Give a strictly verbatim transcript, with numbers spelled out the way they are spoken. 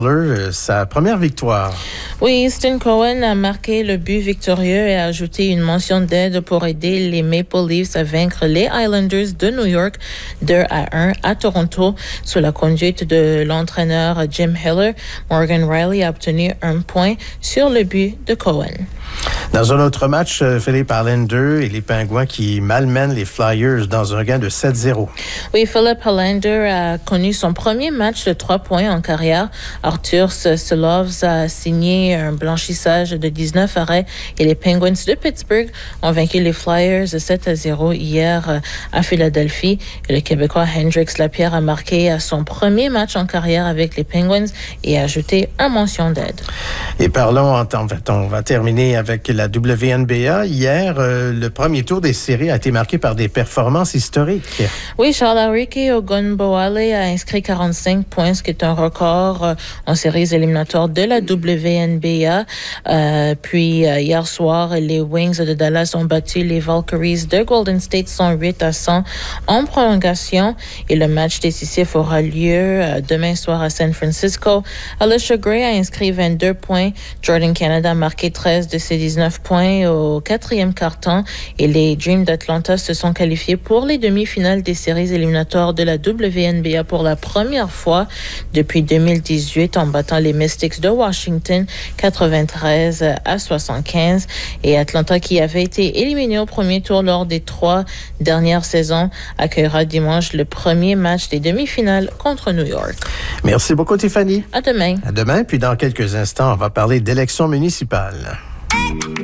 sa première victoire. Oui, Easton Cohen a marqué le but victorieux et a ajouté une mention d'aide pour aider les Maple Leafs à vaincre les Islanders de New York deux à un à Toronto. Sous la conduite de l'entraîneur Jim Hiller, Morgan Riley a obtenu un point sur le but de Cohen. Dans un autre match, Philippe Hallander et les Pingouins qui malmènent les Flyers dans un gain de sept zéro. Oui, Philip Hallander a connu son premier match de trois points en carrière. Artur Silovs a signé un blanchissage de dix-neuf arrêts et les Penguins de Pittsburgh ont vaincu les Flyers sept à zéro hier à Philadelphie. Et le Québécois Hendrix Lapierre a marqué à son premier match en carrière avec les Penguins et a ajouté un mention d'aide. Et parlons, en temps, on va terminer avec la W N B A. Hier, euh, le premier tour des séries a été marqué par des performances historiques. Oui, Charles-Henrique Ogunbowale a inscrit quarante-cinq points, ce qui est un record euh, en séries éliminatoires de la W N B A. Euh, puis, euh, hier soir, les Wings de Dallas ont battu les Valkyries de Golden State cent huit à cent en prolongation. Et le match décisif aura lieu euh, demain soir à San Francisco. Alicia Gray a inscrit vingt-deux points. Jordan Canada a marqué treize de ses dix-neuf points au quatrième quart-temps et les Dreams d'Atlanta se sont qualifiés pour les demi-finales des séries éliminatoires de la W N B A pour la première fois depuis deux mille dix-huit en battant les Mystics de Washington quatre-vingt-treize à soixante-quinze. Et Atlanta, qui avait été éliminé au premier tour lors des trois dernières saisons, accueillera dimanche le premier match des demi-finales contre New York. Merci beaucoup, Tiffany. À demain. À demain, puis dans quelques instants, on va parler d'élections municipales.